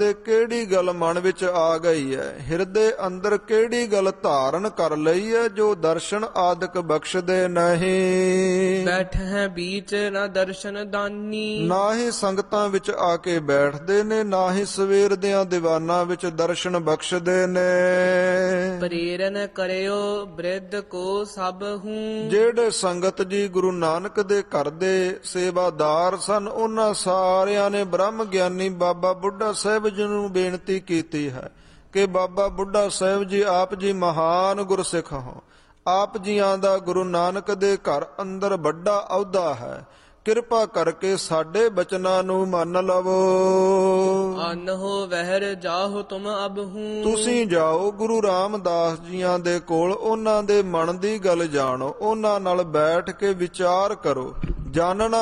ਤੇ ਕਿਹੜੀ ਗੱਲ ਮਨ ਵਿੱਚ ਆ ਗਈ ਹੈ, ਹਿਰਦੇ ਅੰਦਰ ਕਿਹੜੀ ਗੱਲ ਧਾਰਨ ਕਰ ਲਈ ਹੈ, ਜੋ ਦਰਸ਼ਨ ਆਦਿਕ ਬਖਸ਼ਦੇ ਨਹੀਂ। ਬੈਠੈ ਬੀਚ ਨਾ ਦਰਸ਼ਨ ਦਾਨੀ, ਨਾ ਹੀ ਸੰਗਤਾਂ ਵਿੱਚ ਆ ਕੇ ਬੈਠਦੇ ਨੇ, ਨਾ ਹੀ ਸਵੇਰ ਦਿਆਂ ਦੀਵਾਨਾਂ ਵਿੱਚ ਦਰਸ਼ਨ ਬਖਸ਼ਦੇ ਨੇ। ਪ੍ਰੇਰਨ ਕਰਿਓ ਬ੍ਰਿਧ ਕੋ ਸਭ ਹੂੰ, ਜਿਹੜੇ ਸੰਗਤ ਜੀ ਗੁਰੂ ਨਾਨਕ ਦੇ ਘਰ ਦੇ ਸੇਵਾਦਾਰ ਸਨ, ਉਹਨਾਂ ਸਾਰਿਆਂ ਨੇ ਬ੍ਰਹਮ ਗਿਆਨੀ ਬਾਬਾ ਬੁੱਢਾ ਸਾਹਿਬ ਜੀ ਨੂੰ ਬੇਨਤੀ ਕੀਤੀ ਹੈ ਕਿ ਬਾਬਾ ਬੁੱਢਾ ਸਾਹਿਬ ਜੀ, ਆਪ ਜੀ ਮਹਾਨ ਗੁਰਸਿੱਖ ਹੋ, ਆਪ ਜੀਆਂ ਦਾ ਗੁਰੂ ਨਾਨਕ ਦੇ ਘਰ ਅੰਦਰ ਵੱਡਾ ਅਹੁਦਾ ਹੈ, ਕਿਰਪਾ ਕਰਕੇ ਸਾਡੇ ਬਚਨਾਂ ਨੂੰ ਮੰਨ ਲਵੋ। ਅਨਹੋ ਵਹਿਰ ਜਾਹੋ ਤੁਮ ਅਬ ਹੂੰ, ਤੁਸੀਂ ਜਾਓ ਗੁਰੂ ਰਾਮਦਾਸ ਜੀਆਂ ਦੇ ਕੋਲ, ਉਹਨਾਂ ਦੇ ਮਨ ਦੀ ਗੱਲ ਜਾਣੋ, ਉਹਨਾਂ ਨਾਲ ਬੈਠ ਕੇ ਵਿਚਾਰ ਕਰੋ, ਜਾਣਨਾ